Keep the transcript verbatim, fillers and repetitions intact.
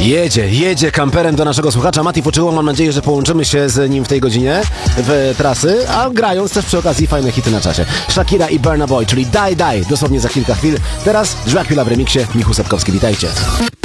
Jedzie, jedzie kamperem do naszego słuchacza. Mati Poczyło, mam nadzieję, że połączymy się z nim w tej godzinie w trasy, a grając też przy okazji fajne hity na czasie. Shakira i Burna Boy, czyli Die Die, dosłownie za kilka chwil. Teraz Dracula w remiksie, Michu Sepkowski, witajcie.